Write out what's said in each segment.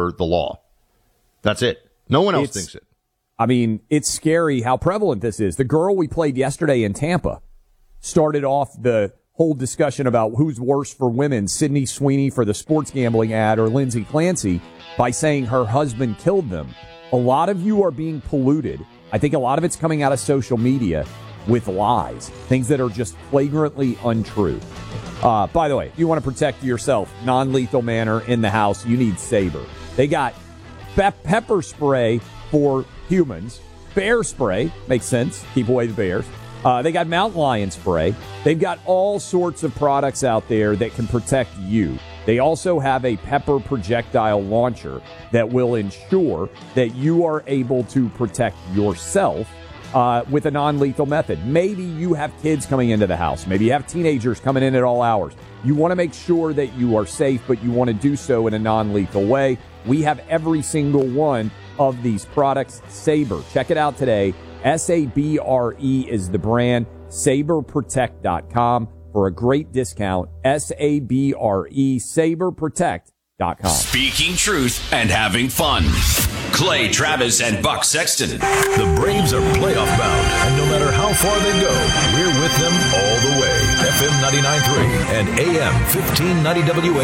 under the law. That's it. No one else thinks it. I mean, it's scary how prevalent this is. The girl we played yesterday in Tampa started off the whole discussion about who's worse for women, Sydney Sweeney for the sports gambling ad or Lindsay Clancy, by saying her husband killed them. A lot of you are being polluted. I think a lot of it's coming out of social media with lies, things that are just flagrantly untrue. By the way, if you want to protect yourself, non-lethal manner in the house, you need Sabre. They got pepper spray for humans, bear spray, makes sense, keep away the bears. They got mountain lion spray. They've got all sorts of products out there that can protect you. They also have a pepper projectile launcher that will ensure that you are able to protect yourself with a non-lethal method. Maybe you have kids coming into the house. Maybe you have teenagers coming in at all hours. You want to make sure that you are safe, but you want to do so in a non-lethal way. We have every single one of these products. Sabre. Check it out today. Sabre is the brand. SaberProtect.com for a great discount. Sabre, SaberProtect.com. Speaking truth and having fun. Clay Travis and Buck Sexton. The Braves are playoff bound, and no matter how far they go, we're with them all the way. FM 99.3 and AM 1590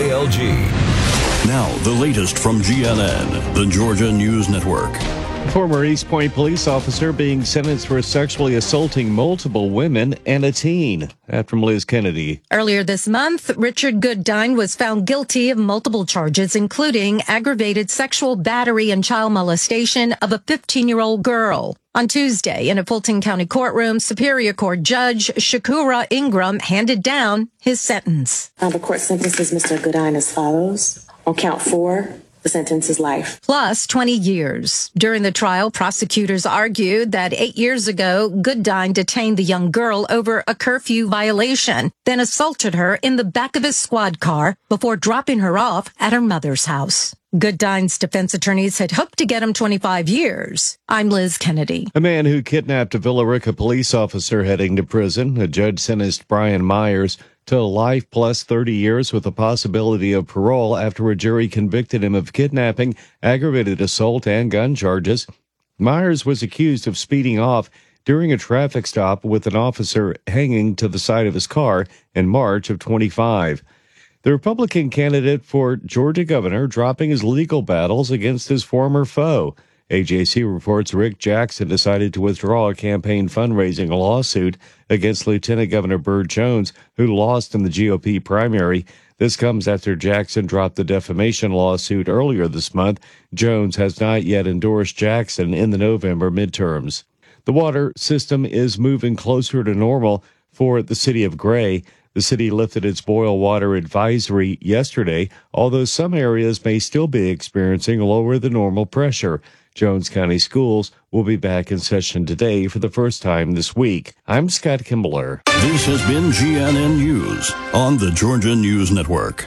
WALG. Now, the latest from GNN, the Georgia News Network. Former East Point police officer being sentenced for sexually assaulting multiple women and a teen. That from Liz Kennedy. Earlier this month, Richard Goodine was found guilty of multiple charges, including aggravated sexual battery and child molestation of a 15-year-old girl. On Tuesday, in a Fulton County courtroom, Superior Court Judge Shakura Ingram handed down his sentence. The court sentences Mr. Goodine as follows. On count 4, the sentence is life. Plus 20 years. During the trial, prosecutors argued that 8 years ago, Goodine detained the young girl over a curfew violation, then assaulted her in the back of his squad car before dropping her off at her mother's house. Goodine's defense attorneys had hoped to get him 25 years. I'm Liz Kennedy. A man who kidnapped a Villa Rica police officer heading to prison. A judge sentenced Brian Myers to life plus 30 years with the possibility of parole after a jury convicted him of kidnapping, aggravated assault, and gun charges. Myers was accused of speeding off during a traffic stop with an officer hanging to the side of his car in March of 25. The Republican candidate for Georgia governor dropping his legal battles against his former foe. AJC reports Rick Jackson decided to withdraw a campaign fundraising lawsuit against Lieutenant Governor Burt Jones, who lost in the GOP primary. This comes after Jackson dropped the defamation lawsuit earlier this month. Jones has not yet endorsed Jackson in the November midterms. The water system is moving closer to normal for the city of Gray. The city lifted its boil water advisory yesterday, although some areas may still be experiencing lower than normal pressure. Jones County schools will be back in session today for the first time this week. I'm Scott Kimbler. This has been GNN News on the Georgia News Network.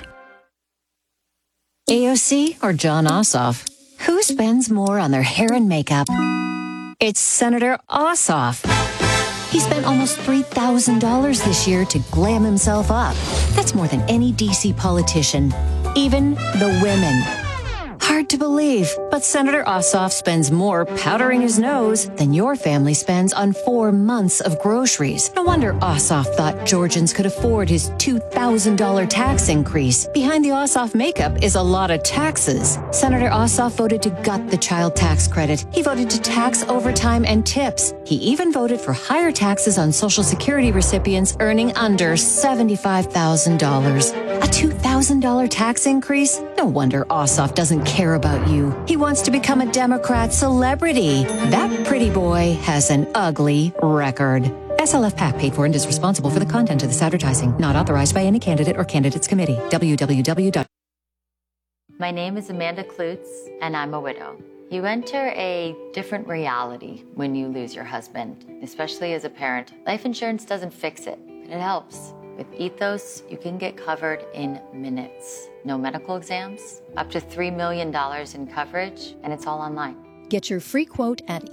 AOC or Jon Ossoff? Who spends more on their hair and makeup? It's Senator Ossoff. He spent almost $3,000 this year to glam himself up. That's more than any D.C. politician, even the women. Hard to believe, but Senator Ossoff spends more powdering his nose than your family spends on 4 months of groceries. No wonder Ossoff thought Georgians could afford his $2,000 tax increase. Behind the Ossoff makeup is a lot of taxes. Senator Ossoff voted to gut the child tax credit. He voted to tax overtime and tips. He even voted for higher taxes on Social Security recipients earning under $75,000. A $2,000 tax increase? No wonder Ossoff doesn't care about you. He wants to become a Democrat celebrity. That pretty boy has an ugly record. SLF PAC paid for and is responsible for the content of this advertising. Not authorized by any candidate or candidates committee. www. My name is Amanda Klutz, and I'm a widow. You enter a different reality when you lose your husband, especially as a parent. Life insurance doesn't fix it, but it helps. With Ethos, you can get covered in minutes. No medical exams, up to $3 million in coverage, and it's all online. Get your free quote at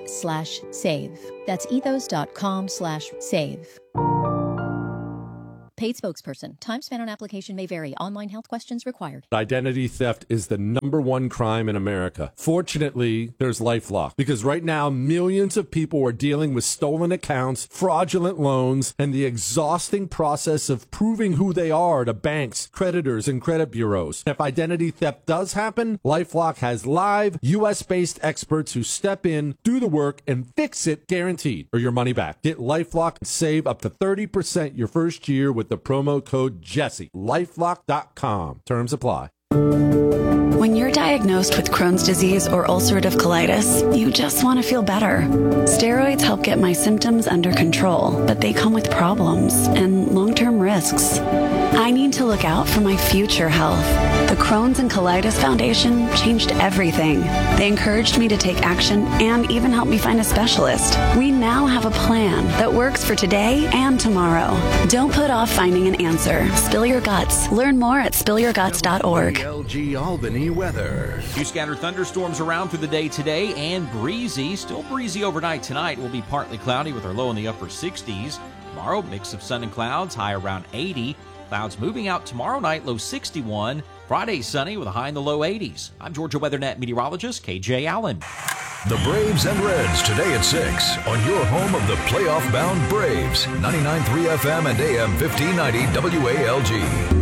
ethos.com/save. That's ethos.com/save. Paid spokesperson. Time spent on application may vary. Online health questions required. Identity theft is the #1 crime in America. Fortunately, there's LifeLock, because right now millions of people are dealing with stolen accounts, fraudulent loans, and the exhausting process of proving who they are to banks, creditors, and credit bureaus. If identity theft does happen, LifeLock has live, U.S.-based experts who step in, do the work, and fix it, guaranteed, or your money back. Get LifeLock and save up to 30% your first year with the promo code Jesse. LifeLock.com. Terms apply. When you're diagnosed with Crohn's disease or ulcerative colitis, you just want to feel better. Steroids help get my symptoms under control, but they come with problems and long-term risks. I need to look out for my future health. The Crohn's and Colitis Foundation changed everything. They encouraged me to take action and even helped me find a specialist. We now have a plan that works for today and tomorrow. Don't put off finding an answer. Spill your guts. Learn more at spillyourguts.org. WLG Albany weather. Few scattered thunderstorms around through the day today and breezy. Still breezy overnight tonight. Will be partly cloudy with our low in the upper 60s. Tomorrow, mix of sun and clouds, high around 80. Clouds moving out tomorrow night, low 61. Friday, sunny with a high in the low 80s. I'm Georgia WeatherNet meteorologist KJ Allen. The Braves and Reds today at 6 on your home of the playoff-bound Braves. 99.3 FM and AM 1590 WALG.